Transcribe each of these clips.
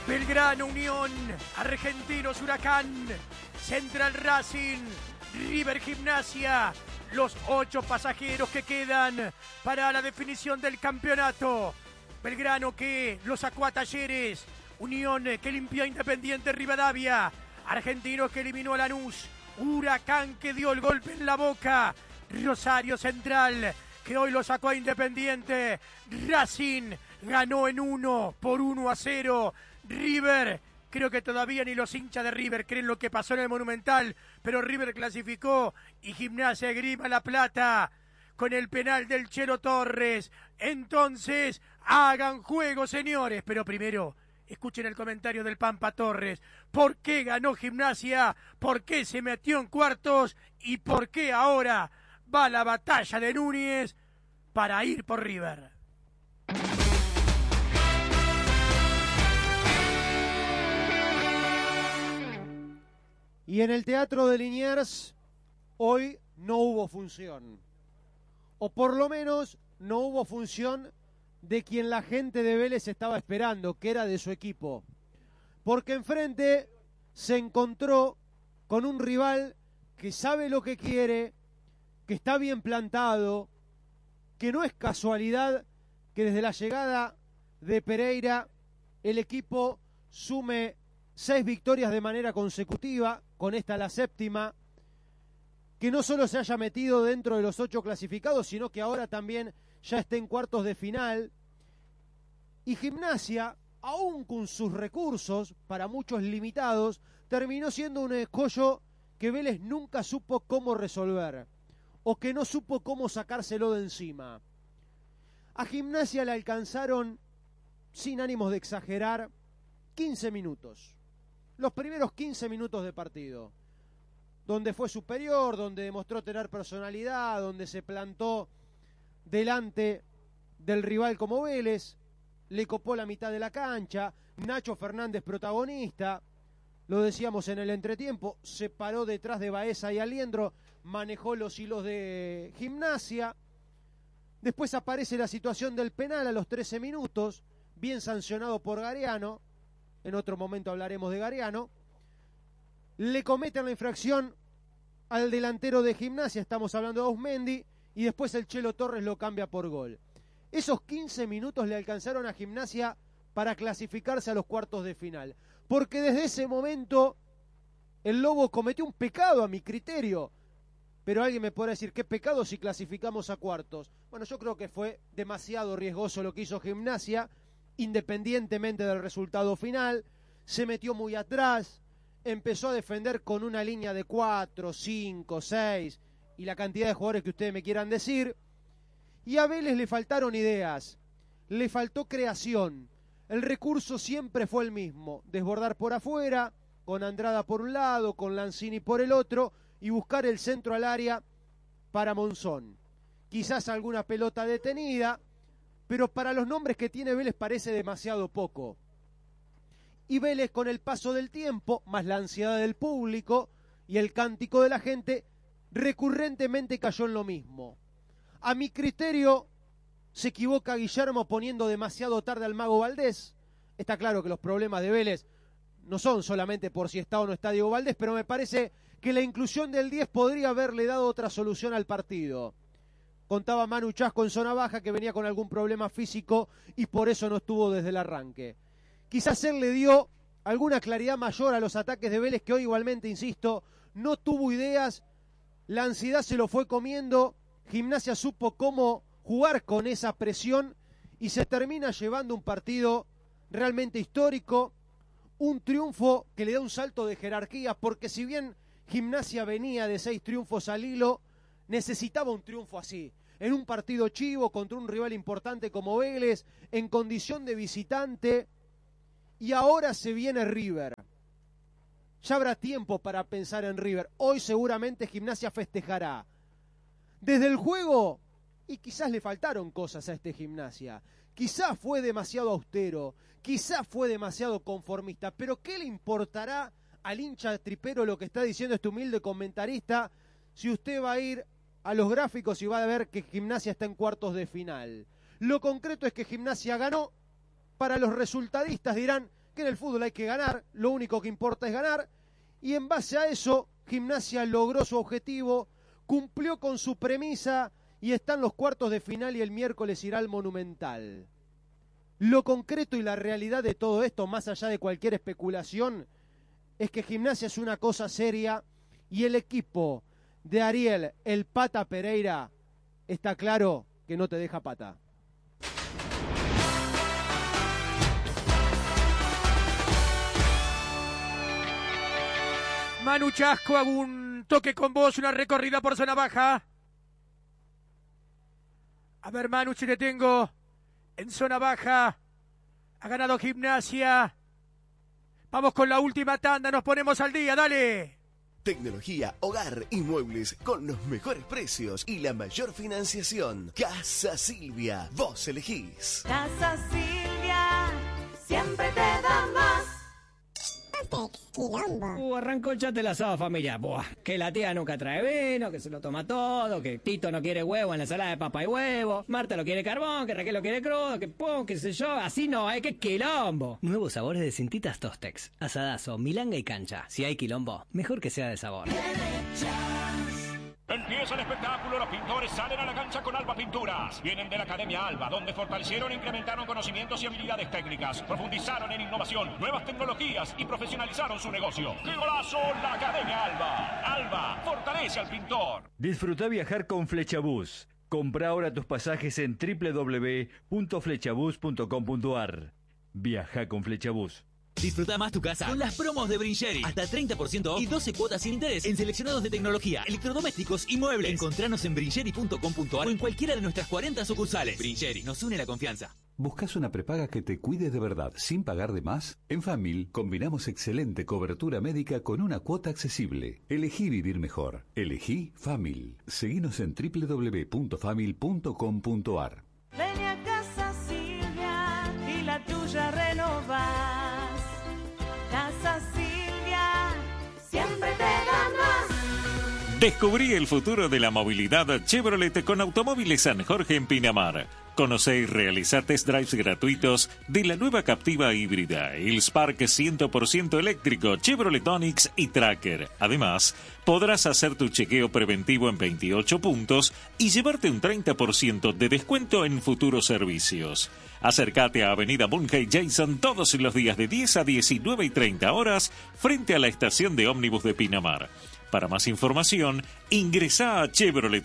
Belgrano, Unión, Argentinos, Huracán, Central Racing, River, Gimnasia, los 8 pasajeros que quedan para la definición del campeonato. Belgrano que lo sacó a Talleres, Unión que limpió a Independiente Rivadavia, Argentinos que eliminó a Lanús, Huracán que dio el golpe en la boca, Rosario Central que hoy lo sacó a Independiente, Racing ganó en 1-1 River, creo que todavía ni los hinchas de River creen lo que pasó en el Monumental, pero River clasificó y Gimnasia Esgrima La Plata con el penal del Chelo Torres. Entonces, hagan juego, señores, pero primero escuchen el comentario del Pampa Torres. ¿Por qué ganó Gimnasia? ¿Por qué se metió en cuartos? ¿Y por qué ahora va la batalla de Núñez para ir por River? Y en el Teatro de Liniers hoy no hubo función. O por lo menos no hubo función de quien la gente de Vélez estaba esperando, que era de su equipo. Porque enfrente se encontró con un rival que sabe lo que quiere, que está bien plantado, que no es casualidad que desde la llegada de Pereira el equipo sume 6 victorias de manera consecutiva, con esta la 7ª, que no solo se haya metido dentro de los 8 clasificados, sino que ahora también ya está en cuartos de final. Y Gimnasia, aún con sus recursos, para muchos limitados, terminó siendo un escollo que Vélez nunca supo cómo resolver, o que no supo cómo sacárselo de encima. A Gimnasia le alcanzaron, sin ánimos de exagerar, 15 minutos. Los primeros 15 minutos de partido, donde fue superior, donde demostró tener personalidad, donde se plantó delante del rival como Vélez, le copó la mitad de la cancha, Nacho Fernández protagonista, lo decíamos en el entretiempo, se paró detrás de Baeza y Aliendro, manejó los hilos de Gimnasia. Después aparece la situación del penal a los 13 minutos, bien sancionado por Gariano. En otro momento hablaremos de Gariano. Le cometen la infracción al delantero de Gimnasia, estamos hablando de Ausmendi, y después el Chelo Torres lo cambia por gol. Esos 15 minutos le alcanzaron a Gimnasia para clasificarse a los cuartos de final. Porque desde ese momento el Lobo cometió un pecado a mi criterio. Pero alguien me podrá decir, ¿qué pecado si clasificamos a cuartos? Bueno, yo creo que fue demasiado riesgoso lo que hizo Gimnasia, independientemente del resultado final. Se metió muy atrás, empezó a defender con una línea de 4, 5, 6 y la cantidad de jugadores que ustedes me quieran decir. Y a Vélez le faltaron ideas, le faltó creación. El recurso siempre fue el mismo, desbordar por afuera, con Andrada por un lado, con Lanzini por el otro, y buscar el centro al área para Monzón. Quizás alguna pelota detenida, pero para los nombres que tiene Vélez parece demasiado poco. Y Vélez, con el paso del tiempo, más la ansiedad del público y el cántico de la gente, recurrentemente cayó en lo mismo. A mi criterio, se equivoca Guillermo poniendo demasiado tarde al Mago Valdés. Está claro que los problemas de Vélez no son solamente por si está o no está Diego Valdés, pero me parece que la inclusión del 10 podría haberle dado otra solución al partido. Contaba Manu Chasco en zona baja que venía con algún problema físico y por eso no estuvo desde el arranque. Quizás él le dio alguna claridad mayor a los ataques de Vélez, que hoy igualmente, insisto, no tuvo ideas, la ansiedad se lo fue comiendo, Gimnasia supo cómo jugar con esa presión y se termina llevando un partido realmente histórico, un triunfo que le da un salto de jerarquía, porque si bien Gimnasia venía de 6 triunfos al hilo, necesitaba un triunfo así, en un partido chivo contra un rival importante como Vélez, en condición de visitante, y ahora se viene River. Ya habrá tiempo para pensar en River. Hoy seguramente Gimnasia festejará. Desde el juego, y quizás le faltaron cosas a este Gimnasia, quizás fue demasiado austero, quizás fue demasiado conformista, pero ¿qué le importará al hincha tripero lo que está diciendo este humilde comentarista si usted va a ir a los gráficos y va a ver que Gimnasia está en cuartos de final? Lo concreto es que Gimnasia ganó. Para los resultadistas dirán que en el fútbol hay que ganar, lo único que importa es ganar, y en base a eso, Gimnasia logró su objetivo, cumplió con su premisa, y están los cuartos de final y el miércoles irá al Monumental. Lo concreto y la realidad de todo esto, más allá de cualquier especulación, es que Gimnasia es una cosa seria, y el equipo de Ariel, el Pata Pereira, está claro que no te deja pata. Manu Chasco, hago un toque con vos, una recorrida por zona baja. A ver, Manu, si te tengo en zona baja. Ha ganado Gimnasia. Vamos con la última tanda, nos ponemos al día, dale. Tecnología, hogar y muebles con los mejores precios y la mayor financiación. Casa Silvia, vos elegís. Casa Silvia, siempre te da más. Arrancó el chat del asado familiar. Buah, que la tía nunca trae vino, que se lo toma todo, que Tito no quiere huevo en la ensalada de papa y huevo, Marta lo quiere carbón, que Raquel lo quiere crudo, que pum, qué sé yo. Así no, que quilombo. Nuevos sabores de Cintitas Tostex. Asadazo, milanga y cancha. Si hay quilombo, mejor que sea de sabor. Empieza el espectáculo, los pintores salen a la cancha con Alba Pinturas. Vienen de la Academia Alba, donde fortalecieron e incrementaron conocimientos y habilidades técnicas. Profundizaron en innovación, nuevas tecnologías y profesionalizaron su negocio. ¡Qué golazo! La Academia Alba. Alba, fortalece al pintor. Disfruta viajar con Flechabús. Compra ahora tus pasajes en www.flechabús.com.ar. Viaja con Flechabús. Disfruta más tu casa con las promos de Brincheri. Hasta 30% off y 12 cuotas sin interés en seleccionados de tecnología, electrodomésticos y muebles. Encontranos en brincheri.com.ar o en cualquiera de nuestras 40 sucursales. Brincheri, nos une la confianza. ¿Buscas una prepaga que te cuide de verdad sin pagar de más? En Famil combinamos excelente cobertura médica con una cuota accesible. Elegí vivir mejor. Elegí Famil. Seguinos en www.famil.com.ar. Ven a Casa Silvia y la tuya renovás. Casa Silvia, siempre te da más. Descubrí el futuro de la movilidad Chevrolet con Automóviles San Jorge en Pinamar. Conocé y realizá test drives gratuitos de la nueva Captiva híbrida, el Spark 100% eléctrico, Chevrolet Onix y Tracker. Además, podrás hacer tu chequeo preventivo en 28 puntos y llevarte un 30% de descuento en futuros servicios. Acércate a Avenida Bunge Jason todos los días de 10 a 19 y 30 horas frente a la estación de ómnibus de Pinamar. Para más información, ingresá a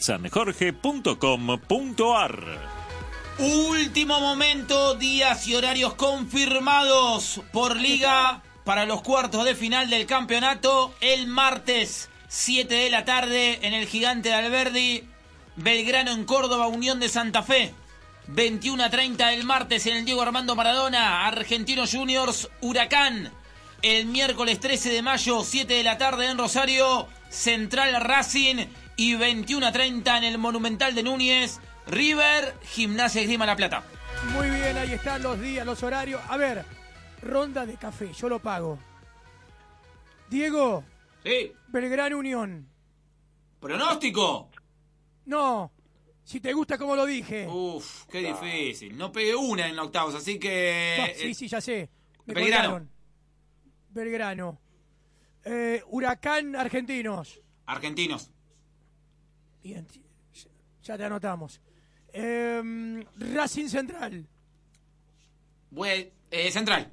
chevroletsanjorge.com.ar. Último momento, días y horarios confirmados por Liga para los cuartos de final del campeonato. El martes, 7 de la tarde, en el Gigante de Alberdi. Belgrano en Córdoba, Unión de Santa Fe. 21:30 el martes en el Diego Armando Maradona. Argentinos Juniors, Huracán. El miércoles 13 de mayo, 7 de la tarde en Rosario, Central Racing. Y 21:30 en el Monumental de Núñez, River, Gimnasia Esgrima La Plata. Muy bien, ahí están los días, los horarios. A ver, ronda de café, yo lo pago. Diego. Sí. Belgrano Unión. ¿Pronóstico? No, si te gusta como lo dije. Uf, qué difícil. No pegué una en octavos, así que... Sí, ya sé. Belgrano. Belgrano. Huracán Argentinos. Argentinos. Bien, ya te anotamos. Racing Central. Central.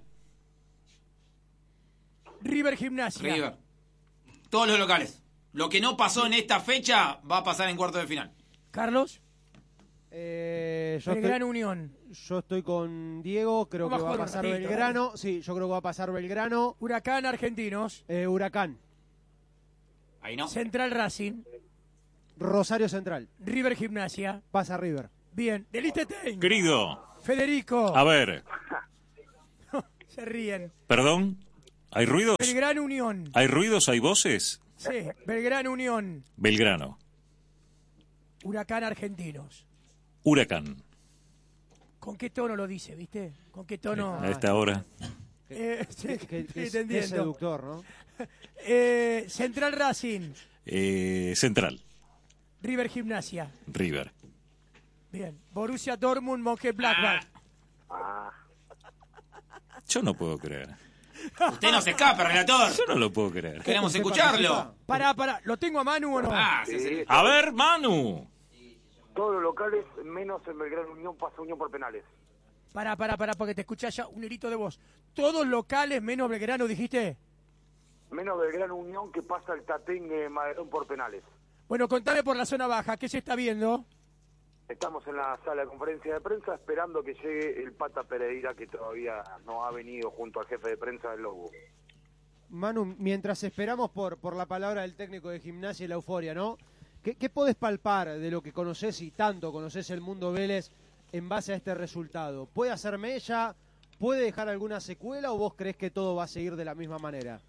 River Gimnasia. River. Todos los locales. Lo que no pasó en esta fecha va a pasar en cuarto de final. Carlos. Belgrano Unión. Yo estoy con Diego, creo que va a pasar Belgrano. Sí, yo creo que va a pasar Belgrano. Huracán Argentinos. Huracán. Ahí no. Central Racing. Rosario Central. River Gimnasia. Pasa River. Bien, Deliste. Querido. Federico. A ver. Se ríen. ¿Perdón? ¿Hay ruidos? Belgrano Unión. ¿Hay ruidos? ¿Hay voces? Sí, Belgrano Unión. Belgrano. Huracán Argentinos. Huracán. ¿Con qué tono lo dice, viste? ¿Con qué tono? A esta hora. Sí, te entiendo. Es seductor, ¿no? Central Racing. Central. River Gimnasia. River. Bien. Borussia Dortmund, Mönchengladbach. Yo no puedo creer. Usted no se escapa, relator. Yo no lo puedo creer. Queremos escucharlo. Pará, ¿lo tengo a Manu o no? Sí. A ver, Manu. Todos los locales, menos el Belgrano Unión, pasa Unión por penales. Pará, porque te escuchás ya un grito de voz. Todos locales menos Belgrano, dijiste. Menos Belgrano Unión, que pasa el Tatengue Maderón por penales. Bueno, contame por la zona baja, ¿qué se está viendo? Estamos en la sala de conferencia de prensa esperando que llegue el Pata Pereira, que todavía no ha venido junto al jefe de prensa del Lobo. Manu, mientras esperamos por la palabra del técnico de Gimnasia y la euforia, ¿no? ¿Qué podés palpar de lo que conocés y tanto conocés el mundo Vélez en base a este resultado? ¿Puede hacer mella? ¿Puede dejar alguna secuela o vos crees que todo va a seguir de la misma manera?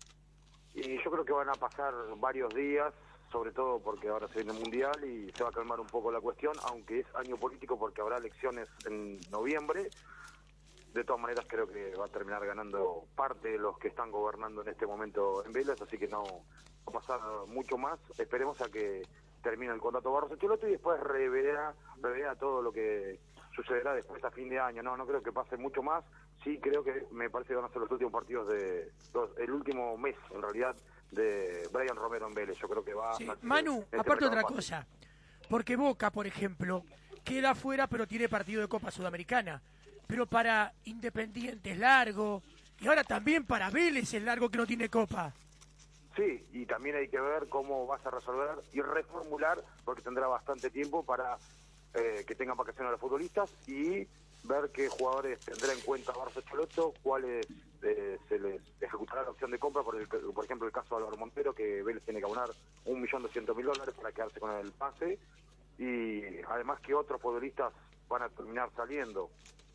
Y yo creo que van a pasar varios días, sobre todo porque ahora se viene el Mundial y se va a calmar un poco la cuestión, aunque es año político porque habrá elecciones en noviembre. De todas maneras creo que va a terminar ganando parte de los que están gobernando en este momento en Vélez, así que no va a pasar mucho más. Esperemos a que termine el contrato Barros Schelotto y después reverá todo lo que sucederá después a fin de año. No creo que pase mucho más. Sí, creo que me parece que van a ser los últimos partidos el último mes, en realidad, de Brian Romero en Vélez. Yo creo que va sí. Manu, aparte otra cosa, porque Boca, por ejemplo, queda afuera pero tiene partido de Copa Sudamericana, pero para Independiente es largo, y ahora también para Vélez es largo que no tiene Copa. Sí, y también hay que ver cómo vas a resolver y reformular, porque tendrá bastante tiempo para que tengan vacaciones a los futbolistas y ver qué jugadores tendrá en cuenta Barros Schelotto, cuáles se les ejecutará la opción de compra, por ejemplo el caso de Álvaro Montero, que Vélez tiene que abonar $1.200.000 para quedarse con el pase, y además que otros futbolistas van a terminar saliendo.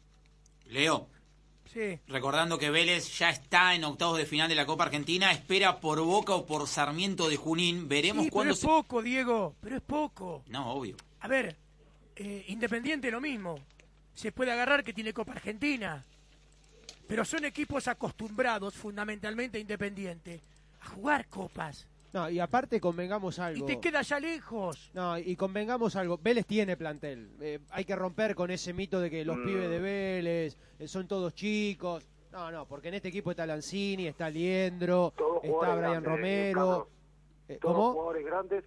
Leo, sí. Recordando que Vélez ya está en octavos de final de la Copa Argentina, espera por Boca o por Sarmiento de Junín, veremos cuándo pero es poco, Diego, pero es poco. No, obvio. A ver, Independiente lo mismo. Se puede agarrar que tiene Copa Argentina, pero son equipos acostumbrados fundamentalmente a Independiente a jugar copas. No, y aparte convengamos algo. Y te queda ya lejos. No, y convengamos algo. Vélez tiene plantel. Hay que romper con ese mito de que los pibes de Vélez son todos chicos. No, porque en este equipo está Lanzini, está Liendro, está Brian Romero. Todos jugadores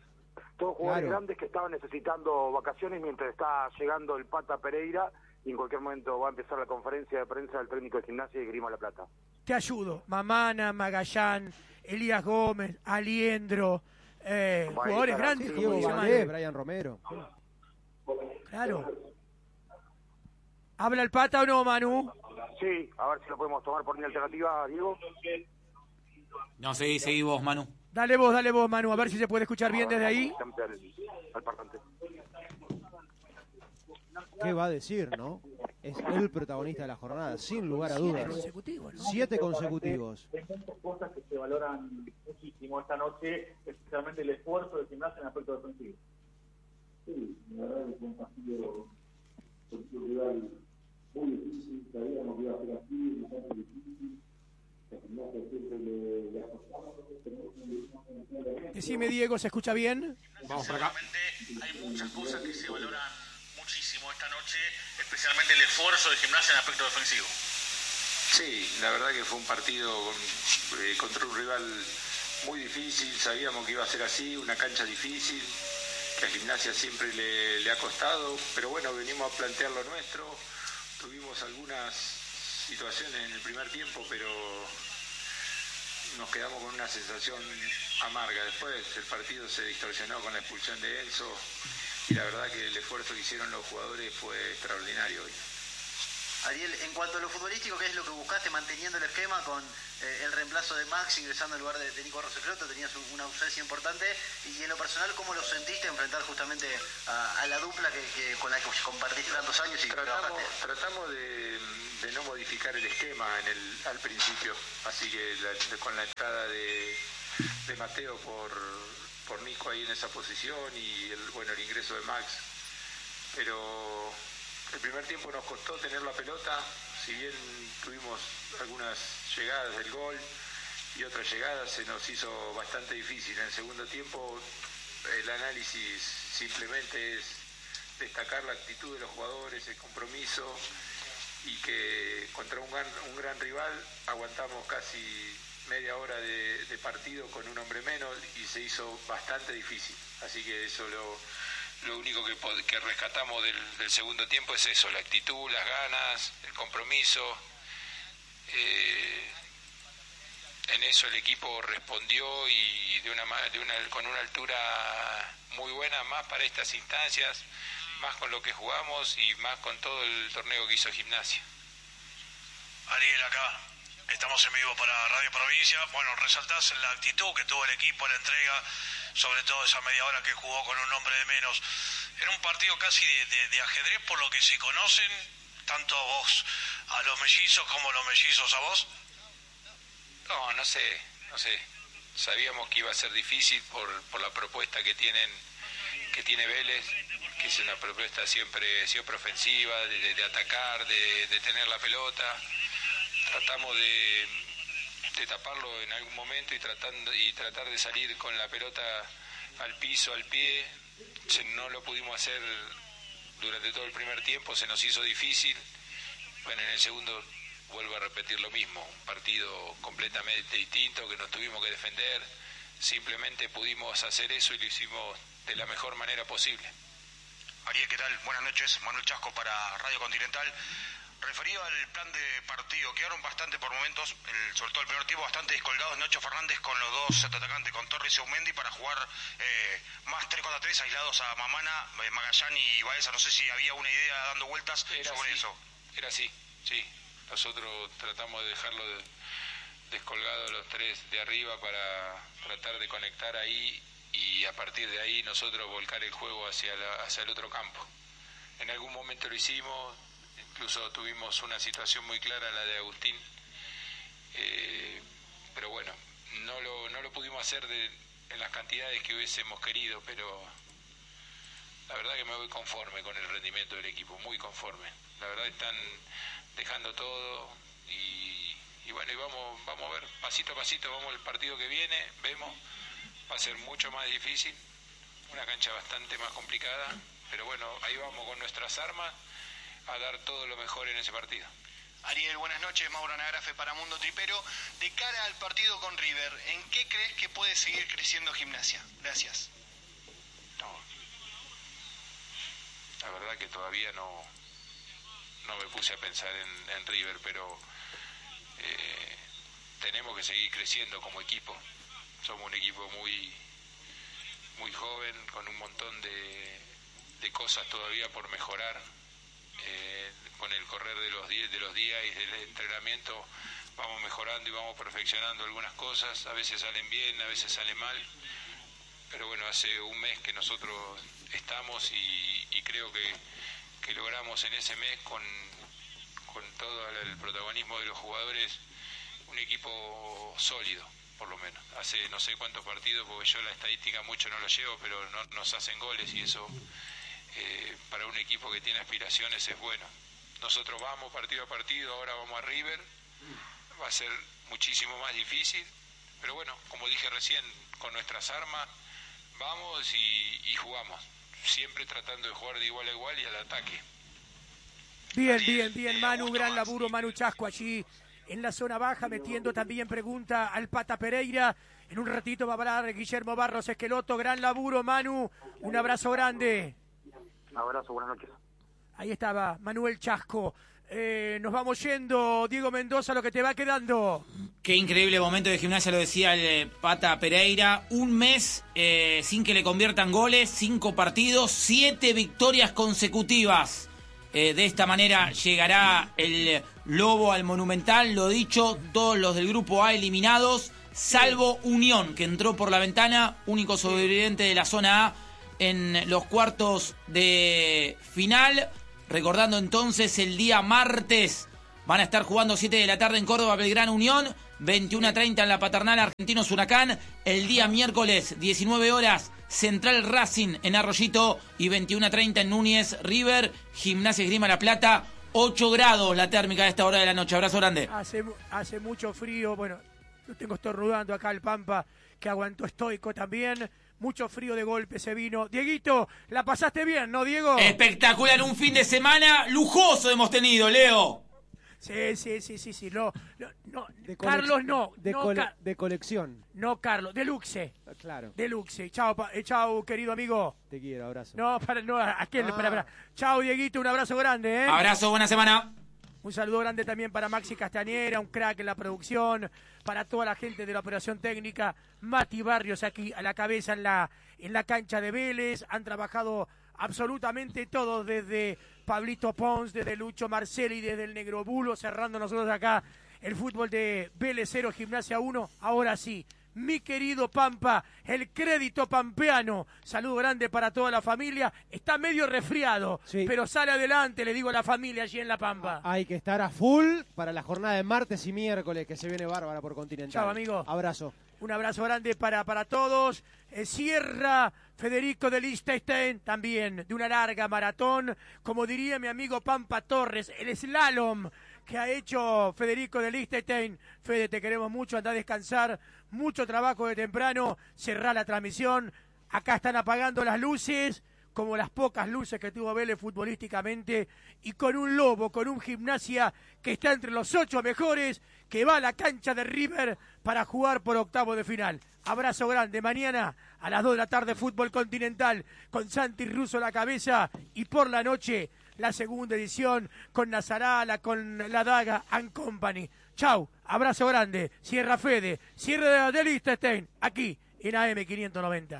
grandes que estaban necesitando vacaciones mientras está llegando el Pata Pereira, y en cualquier momento va a empezar la conferencia de prensa del técnico de Gimnasia y Grima La Plata. Te ayudo. Mamana, Magallán, Elías Gómez, Aliendro, jugadores grandes. Diego Valdés, Brian Romero. Claro. ¿Habla el Pata o no, Manu? Sí, a ver si lo podemos tomar por mi alternativa, Diego. No, seguí vos, Manu. Dale vos, Manu, a ver si se puede escuchar bien desde ahí. Al parlante. ¿Qué va a decir, no? Es el protagonista de la jornada, sin lugar a dudas. 7 consecutivos. Hay muchas cosas que se valoran muchísimo esta noche, especialmente el esfuerzo de Gimnasia en aspecto defensivo. Sí, la verdad que fue un partido rival muy difícil, sabíamos que iba a ser así, bastante difícil. Gimnasia siempre le ha costado. Decime, Diego, ¿se escucha bien? Vamos para acá. Hay muchas cosas que se valoran muchísimo esta noche, especialmente el esfuerzo de Gimnasia en aspecto defensivo. Sí, la verdad que fue un partido contra un rival muy difícil, sabíamos que iba a ser así, una cancha difícil, que a Gimnasia siempre le ha costado, pero bueno, venimos a plantear lo nuestro, tuvimos algunas situaciones en el primer tiempo, pero nos quedamos con una sensación amarga. Después el partido se distorsionó con la expulsión de Enzo y la verdad que el esfuerzo que hicieron los jugadores fue extraordinario hoy. Ariel, en cuanto a lo futbolístico, ¿qué es lo que buscaste manteniendo el esquema con el reemplazo de Max ingresando en lugar de Nico Barros Schelotto? Tenías una ausencia importante, y en lo personal, ¿cómo lo sentiste enfrentar justamente a la dupla que con la que compartiste tantos años? Y tratamos de no modificar el esquema al principio, así que con la entrada de Mateo por Nico ahí en esa posición y el ingreso de Max, pero el primer tiempo nos costó tener la pelota, si bien tuvimos algunas llegadas del gol y otras llegadas, se nos hizo bastante difícil. En el segundo tiempo el análisis simplemente es destacar la actitud de los jugadores, el compromiso y que contra un gran rival aguantamos casi media hora de partido con un hombre menos y se hizo bastante difícil. Así que eso lo único que rescatamos del segundo tiempo es eso, la actitud, las ganas, el compromiso. En eso el equipo respondió y con una altura muy buena, más para estas instancias, más con lo que jugamos y más con todo el torneo que hizo Gimnasia. Ariel, acá estamos en vivo para Radio Provincia. Bueno, resaltás la actitud que tuvo el equipo, la entrega, sobre todo esa media hora que jugó con un hombre de menos. Era un partido casi de ajedrez, por lo que se conocen, tanto a vos, a los mellizos, como los mellizos a vos. No sé. Sabíamos que iba a ser difícil por la propuesta que tiene Vélez, que es una propuesta siempre ofensiva, de atacar, de tener la pelota. Tratamos de taparlo en algún momento y tratar de salir con la pelota al piso, al pie. No lo pudimos hacer durante todo el primer tiempo, se nos hizo difícil. Bueno, en el segundo vuelvo a repetir lo mismo, un partido completamente distinto que nos tuvimos que defender. Simplemente pudimos hacer eso y lo hicimos de la mejor manera posible. Ariel, ¿qué tal? Buenas noches, Manuel Chasco para Radio Continental. Referido al plan de partido, quedaron bastante por momentos, sobre todo el primer tiempo, bastante descolgados Nacho Fernández con los dos atacantes, con Torres y Aumendi, para jugar más 3 contra 3 aislados a Mamana, Magallán y Baeza. No sé si había una idea dando vueltas sobre eso. Era así, sí. Nosotros tratamos de dejarlo descolgados los tres de arriba para tratar de conectar ahí y a partir de ahí nosotros volcar el juego hacia el otro campo. En algún momento lo hicimos. Incluso tuvimos una situación muy clara, la de Agustín, pero bueno, no lo pudimos hacer en las cantidades que hubiésemos querido, pero la verdad que me voy conforme con el rendimiento del equipo, muy conforme. La verdad están dejando todo y bueno, y vamos a ver, pasito a pasito, vamos al partido que viene, vemos, va a ser mucho más difícil, una cancha bastante más complicada, pero bueno, ahí vamos con nuestras armas a dar todo lo mejor en ese partido. Ariel, buenas noches, Mauro Nagrafe para Mundo Tripero. De cara al partido con River, ¿en qué crees que puede seguir creciendo Gimnasia? Gracias. No, la verdad que todavía no me puse a pensar en River, pero tenemos que seguir creciendo como equipo. Somos un equipo muy joven, con un montón de cosas todavía por mejorar. Con el correr de los días y del entrenamiento vamos mejorando y vamos perfeccionando algunas cosas, a veces salen bien, a veces salen mal, pero bueno, hace un mes que nosotros estamos y creo que logramos en ese mes con todo el protagonismo de los jugadores un equipo sólido, por lo menos. Hace no sé cuántos partidos, porque yo la estadística mucho no lo llevo, pero no nos hacen goles y eso para un equipo que tiene aspiraciones es bueno. Nosotros vamos partido a partido, ahora vamos a River, va a ser muchísimo más difícil, pero bueno, como dije recién, con nuestras armas vamos y jugamos, siempre tratando de jugar de igual a igual y al ataque. Bien, Manu, gran laburo, Manu Chasco allí en la zona baja, metiendo también pregunta al Pata Pereira. En un ratito va a hablar Guillermo Barros Esqueloto, gran laburo, Manu, un abrazo grande. Un abrazo, buenas noches. Ahí estaba Manuel Chasco. Nos vamos yendo, Diego Mendoza, lo que te va quedando. Qué increíble momento de Gimnasia, lo decía el Pata Pereira. Un mes sin que le conviertan goles, 5 partidos, 7 victorias consecutivas. De esta manera llegará el Lobo al Monumental. Lo dicho, todos los del grupo A eliminados, salvo Unión, que entró por la ventana, único sobreviviente de la zona A en los cuartos de final. Recordando entonces, el día martes van a estar jugando 7 de la tarde en Córdoba, Belgrano Unión, 21:30 en la Paternal, Argentinos Huracán. El día miércoles, 19 horas, Central Racing en Arroyito y 21:30 en Núñez, River, Gimnasia Esgrima La Plata. 8 grados la térmica a esta hora de la noche. Abrazo grande. Hace mucho frío, bueno, lo tengo estornudando acá el Pampa, que aguantó estoico también. Mucho frío de golpe se vino. Dieguito, la pasaste bien, ¿no, Diego? Espectacular, un fin de semana lujoso hemos tenido, Leo. Sí. No, Carlos no. De colección. No, Carlos. Deluxe. Claro. Deluxe. Chao, querido amigo. Te quiero, abrazo. No, para. Chao, Dieguito, un abrazo grande, ¿eh? Abrazo, buena semana. Un saludo grande también para Maxi Castañera, un crack en la producción, para toda la gente de la operación técnica, Mati Barrios aquí a la cabeza en la cancha de Vélez. Han trabajado absolutamente todos, desde Pablito Pons, desde Lucho Marcelli, desde el Negro Bulo, cerrando nosotros acá el fútbol de Vélez 0, Gimnasia 1. Ahora sí, mi querido Pampa, el crédito pampeano. Saludo grande para toda la familia. Está medio resfriado, pero sale adelante, le digo a la familia allí en La Pampa. Hay que estar a full para la jornada de martes y miércoles, que se viene bárbara por Continental. Chao, amigo. Abrazo. Un abrazo grande para todos. Cierra Federico de Liechtenstein, también de una larga maratón. Como diría mi amigo Pampa Torres, el slalom que ha hecho Federico de Liechtenstein. Fede, te queremos mucho, anda a descansar. Mucho trabajo de temprano. Cerrá la transmisión. Acá están apagando las luces, como las pocas luces que tuvo Vélez futbolísticamente, y con un Lobo, con un Gimnasia que está entre los 8 mejores, que va a la cancha de River para jugar por octavo de final. Abrazo grande. Mañana a las 2 de la tarde, Fútbol Continental, con Santi Russo a la cabeza, y por la noche la segunda edición con Nazarala, con La Daga and Company. Chau, abrazo grande. Cierra Fede, cierra de Liechtenstein, aquí en AM 590.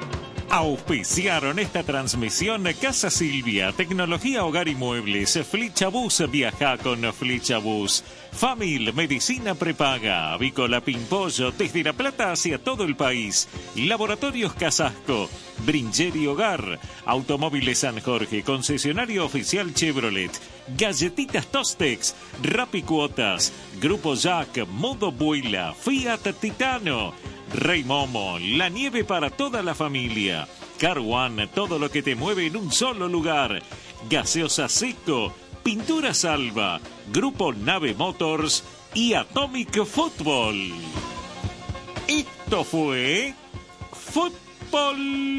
Auspiciaron esta transmisión Casa Silvia, tecnología, hogar y muebles. Flichabús, viaja con Flichabús. Famil, medicina prepaga. Avícola Pimpollo, desde La Plata hacia todo el país. Laboratorios Casasco. Bringeri Hogar. Automóviles San Jorge, concesionario oficial Chevrolet. Galletitas Tostex. Rapicuotas. Grupo Jack, Modo Buila. Fiat Titano. Rey Momo, la nieve para toda la familia. Car One, todo lo que te mueve en un solo lugar. Gaseosa Seco, Pintura Salva, Grupo Nave Motors y Atomic Football. Esto fue Fútbol